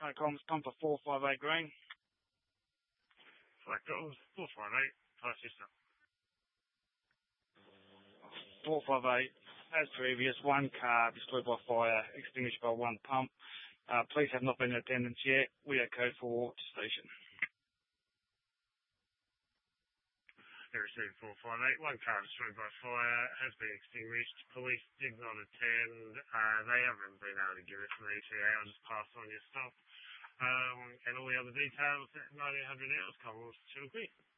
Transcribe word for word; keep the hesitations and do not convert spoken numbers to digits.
No comms, come for four five eight green. Flag Goals, four five eight, fire system. four five eight, as previous, one car destroyed by fire, extinguished by one pump. Uh, police have not been in attendance yet. We are code four to station. They received four five eight, one car destroyed by fire, has been extinguished. Police did not attend. Uh, they haven't been able to give us an E T A. I'll just pass on your stuff. Um, and all the other details at nineteen hundred hours, Commonwealth, to agree.